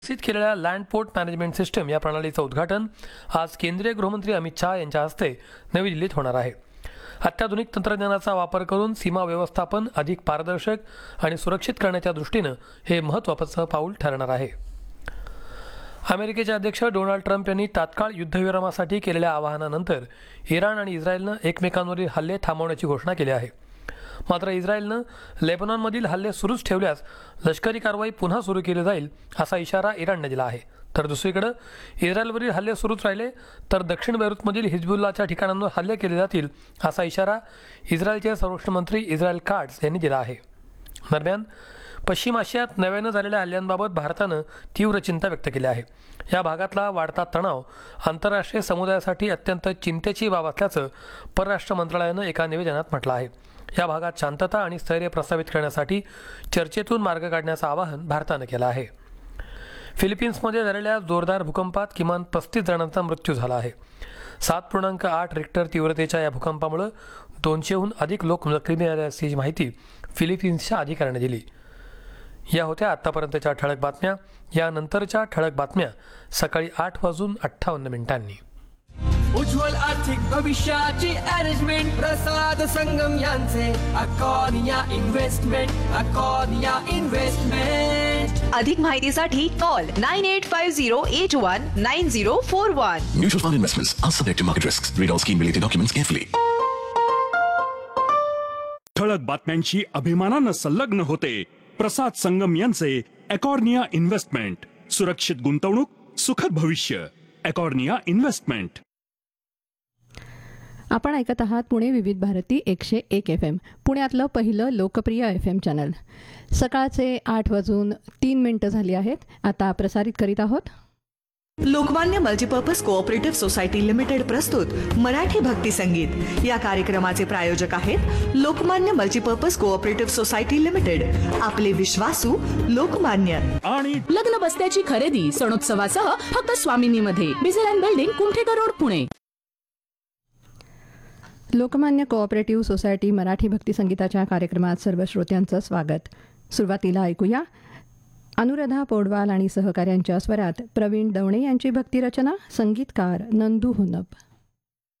विकसित केलेल्या land port management system या प्रणालीचं उद्घाटन आज केंद्रीय गृहमंत्री अमित शहा यांच्या हस्ते नवी दिल्लीत होणार आहे. अत्याधुनिक तंत्रज्ञानाचा वापर करून सीमा व्यवस्थापन अधिक पारदर्शक आणि सुरक्षित करण्याच्या दृष्टीनं हे महत्त्वाचं पाऊल ठरणार आहे. अमेरिकेचे अध्यक्ष डोनाल्ड ट्रम्प यांनी तात्काळ युद्धविरामासाठी केलेल्या आवाहनानंतर इराण आणि इस्रायलनं एकमेकांवरील हल्ले थांबवण्याची घोषणा केली आहे. मात्र इस्रायलनं लेबनॉनमधील हल्ले सुरूच ठेवल्यास लष्करी कारवाई पुन्हा सुरू केली जाईल असा इशारा इराणने दिला आहे. तर दुसरीकडे इस्रायलवरील हल्ले सुरूच राहिले तर दक्षिण बेरूतमधील हिजबुल्लाच्या ठिकाणांवर हल्ले केले जातील असा इशारा इस्रायलचे संरक्षण मंत्री इस्रायल काट्स यांनी दिला आहे. दरम्यान पश्चिम आशियात नव्यानं झालेल्या हल्ल्यांबाबत भारतानं तीव्र चिंता व्यक्त केली आहे. या भागातला वाढता तणाव आंतरराष्ट्रीय समुदायासाठी अत्यंत चिंतेची बाब असल्याचं परराष्ट्र मंत्रालयानं एका निवेदनात म्हटलं आहे. या भागात शांतता आणि स्थैर्य प्रस्थापित करण्यासाठी चर्चेतून मार्ग काढण्याचं आवाहन भारतानं केलं आहे. फिलिपिन्समध्ये झालेल्या जोरदार भूकंपात किमान 35 जणांचा मृत्यू झाला आहे. 7.8 रिक्टर तीव्रतेच्या या भूकंपामुळे 200हून अधिक लोक जखमी झाल्याची माहिती फिलिपिन्सच्या अधिकाऱ्याने दिली. या होत्या आतापर्यंतच्या ठळक बातम्या. यानंतरच्या ठळक बातम्या सकाळी 8:58 उज्ज्वल आर्थिक भविष्याची अरेंजमेंट प्रसाद संगम यांचे अकॉर्निया इन्व्हेस्टमेंट. अधिक माहितीसाठी call 9850819041. Mutual fund investments are subject to market risks. Read all scheme related documents carefully. ठळक बातम्यांची अभिमानानं संलग्न होते प्रसाद संगम यांचे अकॉर्निया इन्व्हेस्टमेंट. सुरक्षित गुंतवणूक सुखद भविष्य. अकॉर्निया इन्व्हेस्टमेंट. आपण ऐकत आहात पुणे विविध भारती 101 FM, पुण्यातलं पहिलं लोकप्रिय FM चॅनल. सकाळचे 8:03 झाली आहेत. आता प्रसारित करीत आहोत Lokmanya multipurpose cooperative society limited प्रस्तुत मराठी भक्ती संगीत. या कार्यक्रमाचे प्रायोजक आहेत Lokmanya multipurpose cooperative society limited. आपले विश्वासू लोकमान्य. आणि लग्न बस्त्याची खरेदी सणोत्सवासह फक्त स्वामिनीमध्ये. बिझरॅन building, कुंठेकर road, Pune. Lokmanya cooperative society Marathi भक्ती संगीताच्या कार्यक्रमात सर्व श्रोत्यांचं स्वागत. सुरुवातीला ऐकूया अनुराधा पौडवाल आणि सहकाऱ्यांच्या स्वरात प्रवीण दवणे यांची भक्तिरचना. संगीतकार नंदू हुनप.